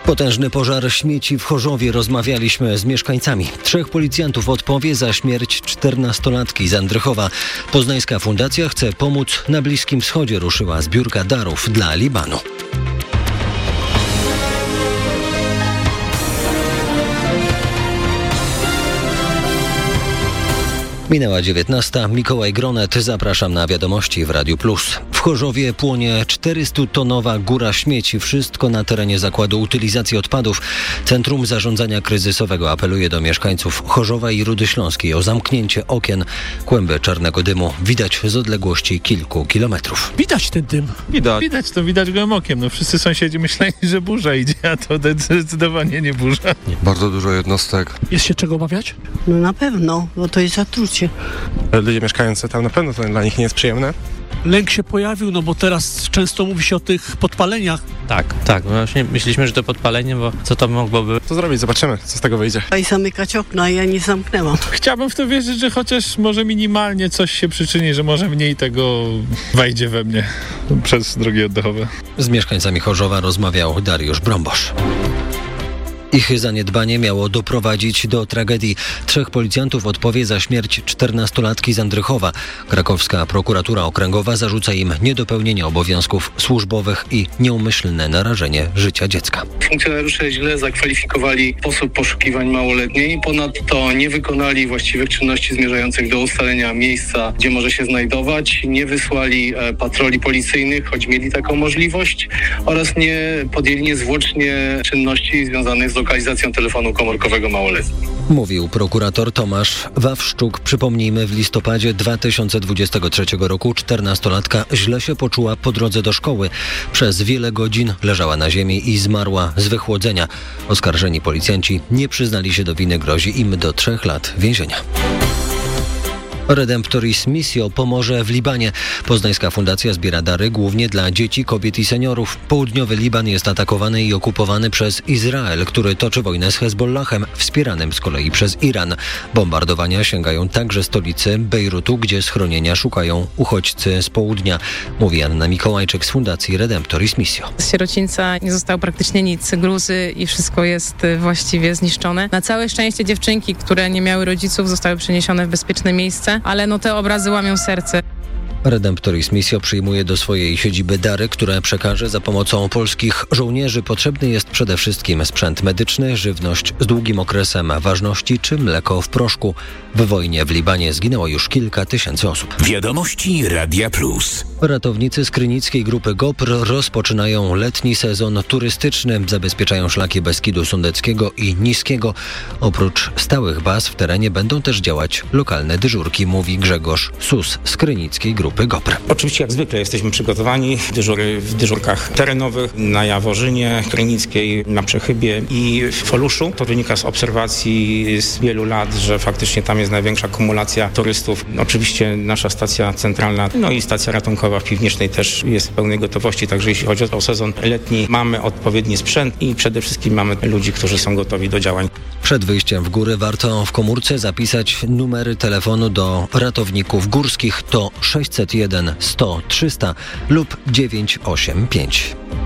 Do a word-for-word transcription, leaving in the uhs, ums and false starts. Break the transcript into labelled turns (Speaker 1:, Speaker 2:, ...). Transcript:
Speaker 1: Potężny pożar śmieci w Chorzowie. Rozmawialiśmy z mieszkańcami. Trzech policjantów odpowie za śmierć czternastolatki z Andrychowa. Poznańska Fundacja chce pomóc. Na Bliskim Wschodzie ruszyła zbiórka darów dla Libanu. Minęła dziewiętnasta. Mikołaj Gronet. Zapraszam na wiadomości w Radiu Plus. W Chorzowie płonie czterystutonowa góra śmieci. Wszystko na terenie zakładu utylizacji odpadów. Centrum Zarządzania Kryzysowego apeluje do mieszkańców Chorzowa i Rudy Śląskiej o zamknięcie okien. Kłęby czarnego dymu widać z odległości kilku kilometrów.
Speaker 2: Widać ten dym.
Speaker 3: Widać.
Speaker 4: Widać to, widać gołym okiem. No, wszyscy sąsiedzi myśleli, że burza idzie, a to zdecydowanie nie burza.
Speaker 3: Bardzo dużo jednostek.
Speaker 2: Jest się czego obawiać?
Speaker 5: No na pewno, bo to jest zatrucie.
Speaker 3: Ludzie mieszkający tam na pewno to dla nich nie jest przyjemne.
Speaker 2: Lęk się pojawił, no bo teraz często mówi się o tych podpaleniach.
Speaker 6: Tak, tak. Właśnie myśleliśmy, że to podpalenie, bo co to mogłoby...
Speaker 3: Co zrobić? Zobaczymy, co z tego wyjdzie.
Speaker 5: I zamykać okna, a ja nie zamknęłam.
Speaker 4: Chciałbym w to wierzyć, że chociaż może minimalnie coś się przyczyni, że może mniej tego wejdzie we mnie przez drogi oddechowe.
Speaker 1: Z mieszkańcami Chorzowa rozmawiał Dariusz Brąbosz. Ich zaniedbanie miało doprowadzić do tragedii. Trzech policjantów odpowie za śmierć czternastolatki z Andrychowa. Krakowska prokuratura okręgowa zarzuca im niedopełnienie obowiązków służbowych i nieumyślne narażenie życia dziecka.
Speaker 7: Funkcjonariusze źle zakwalifikowali sposób poszukiwań małoletniej. Ponadto nie wykonali właściwych czynności zmierzających do ustalenia miejsca, gdzie może się znajdować. Nie wysłali e, patroli policyjnych, choć mieli taką możliwość. Oraz nie podjęli niezwłocznie czynności związanych z lokalizacją telefonu komórkowego małoletnich.
Speaker 1: Mówił prokurator Tomasz Wawrszczuk. Przypomnijmy, w listopadzie dwa tysiące dwudziestego trzeciego roku czternastolatka źle się poczuła po drodze do szkoły. Przez wiele godzin leżała na ziemi i zmarła z wychłodzenia. Oskarżeni policjanci nie przyznali się do winy, grozi im do trzech lat więzienia. Redemptoris Missio pomoże w Libanie. Poznańska Fundacja zbiera dary głównie dla dzieci, kobiet i seniorów. Południowy Liban jest atakowany i okupowany przez Izrael, który toczy wojnę z Hezbollahem, wspieranym z kolei przez Iran. Bombardowania sięgają także stolicy Bejrutu, gdzie schronienia szukają uchodźcy z południa, mówi Anna Mikołajczyk z Fundacji Redemptoris Missio.
Speaker 8: Z sierocińca nie zostało praktycznie nic, gruzy i wszystko jest właściwie zniszczone. Na całe szczęście dziewczynki, które nie miały rodziców, zostały przeniesione w bezpieczne miejsce, ale no te obrazy łamią serce.
Speaker 1: Redemptoris Missio przyjmuje do swojej siedziby dary, które przekaże za pomocą polskich żołnierzy. Potrzebny jest przede wszystkim sprzęt medyczny, żywność z długim okresem ważności czy mleko w proszku. W wojnie w Libanie zginęło już kilka tysięcy osób.
Speaker 9: Wiadomości Radia Plus.
Speaker 1: Ratownicy z krynickiej grupy GOPR rozpoczynają letni sezon turystyczny. Zabezpieczają szlaki Beskidu Sundeckiego i Niskiego. Oprócz stałych baz w terenie będą też działać lokalne dyżurki, mówi Grzegorz Sus z krynickiej grupy GOPR.
Speaker 10: Oczywiście jak zwykle jesteśmy przygotowani. Dyżury w dyżurkach terenowych, na Jaworzynie, Krynickiej, na Przechybie i w Foluszu. To wynika z obserwacji z wielu lat, że faktycznie tam jest największa kumulacja turystów. Oczywiście nasza stacja centralna, no i stacja ratunkowa w Piwnicznej też jest w pełnej gotowości, także jeśli chodzi o sezon letni, mamy odpowiedni sprzęt i przede wszystkim mamy ludzi, którzy są gotowi do działań.
Speaker 1: Przed wyjściem w góry warto w komórce zapisać numery telefonu do ratowników górskich. To sześćset jeden sto trzysta lub dziewięćset osiemdziesiąt pięć.